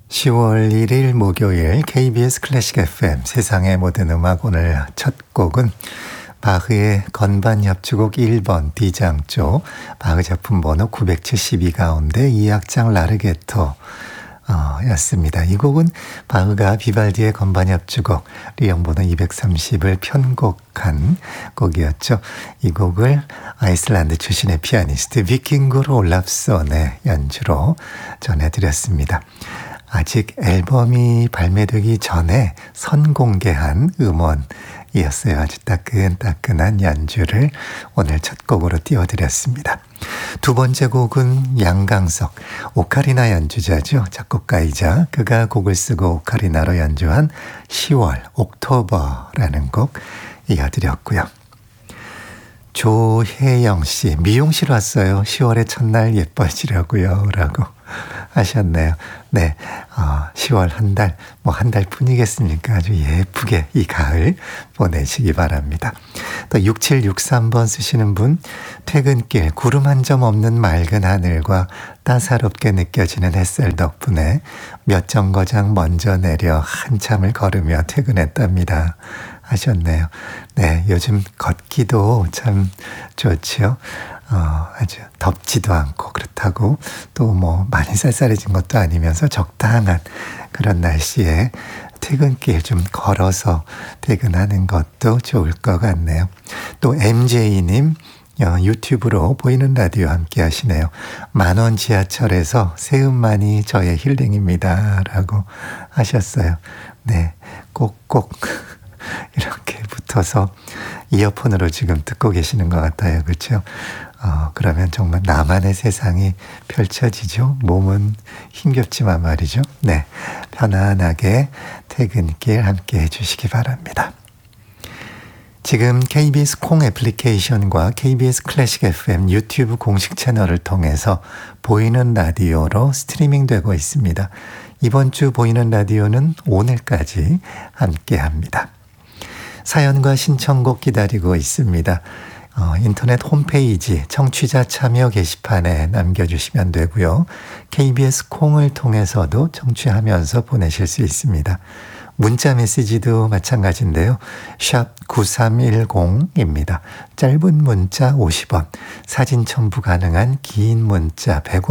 10월 1일 목요일 KBS 클래식 FM 세상의 모든 음악 오늘 첫 곡은 바흐의 건반 협주곡 1번 D장조 바흐 작품 번호 972 가운데 2악장 라르게토 였습니다. 이 곡은 바흐가 비발디의 건반 협주곡 리형 번호 230을 편곡한 곡이었죠. 이 곡을 아이슬란드 출신의 피아니스트 비킹gur 올랍손의 연주로 전해드렸습니다. 아직 앨범이 발매되기 전에 선공개한 음원이었어요. 아주 따끈따끈한 연주를 오늘 첫 곡으로 띄워드렸습니다. 두 번째 곡은 양강석, 오카리나 연주자죠. 작곡가이자 그가 곡을 쓰고 오카리나로 연주한 10월, 옥토버라는 곡 이어드렸고요. 조혜영 씨, 미용실 왔어요. 10월의 첫날 예뻐지려고요. 라고 하셨네요. 네, 10월 한 달, 한 달뿐이겠습니까? 아주 예쁘게 이 가을 보내시기 바랍니다. 또 6763번 쓰시는 분, 퇴근길 구름 한 점 없는 맑은 하늘과 따사롭게 느껴지는 햇살 덕분에 몇 정거장 먼저 내려 한참을 걸으며 퇴근했답니다. 하셨네요. 네, 요즘 걷기도 참 좋지요. 아주 덥지도 않고 그렇다고 또 많이 쌀쌀해진 것도 아니면서 적당한 그런 날씨에 퇴근길 좀 걸어서 퇴근하는 것도 좋을 것 같네요. 또 MJ님 유튜브로 보이는 라디오 함께 하시네요. 만원 지하철에서 새음만이 저의 힐링입니다. 라고 하셨어요. 네, 꼭꼭 이렇게 붙어서 이어폰으로 지금 듣고 계시는 것 같아요. 그렇죠? 그러면 정말 나만의 세상이 펼쳐지죠. 몸은 힘겹지만 말이죠. 네, 편안하게 퇴근길 함께 해주시기 바랍니다. 지금 KBS 콩 애플리케이션과 KBS 클래식 FM 유튜브 공식 채널을 통해서 보이는 라디오로 스트리밍 되고 있습니다. 이번 주 보이는 라디오는 오늘까지 함께합니다. 사연과 신청곡 기다리고 있습니다. 인터넷 홈페이지 청취자 참여 게시판에 남겨주시면 되고요. KBS 콩을 통해서도 청취하면서 보내실 수 있습니다. 문자 메시지도 마찬가지인데요. 샵 9310입니다. 짧은 문자 50원, 사진 첨부 가능한 긴 문자 100원